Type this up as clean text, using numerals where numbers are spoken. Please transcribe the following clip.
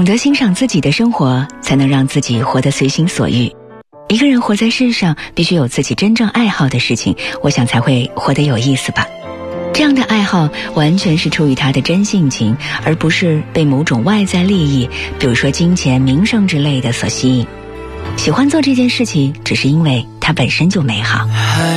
懂得欣赏自己的生活，才能让自己活得随心所欲。一个人活在世上，必须有自己真正爱好的事情，我想才会活得有意思吧。这样的爱好完全是出于他的真性情，而不是被某种外在利益，比如说金钱、名声之类的所吸引。喜欢做这件事情，只是因为它本身就美好。